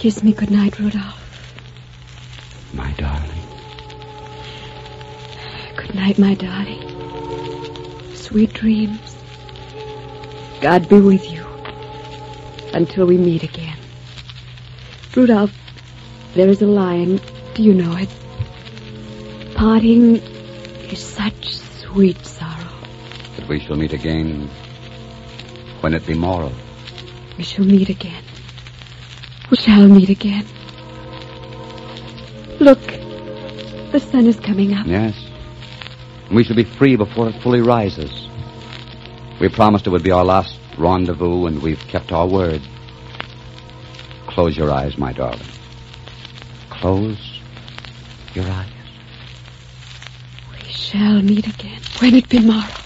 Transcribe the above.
Kiss me goodnight, Rudolph. My darling. Good night, my darling. Sweet dreams. God be with you until we meet again. Rudolph, there is a line. Do you know it? Parting is such sweet sorrow. But we shall meet again when it be morrow. We shall meet again. We shall meet again. Look, the sun is coming up. Yes. We shall be free before it fully rises. We promised it would be our last rendezvous, and we've kept our word. Close your eyes, my darling. Close your eyes. We shall meet again when it be morrow.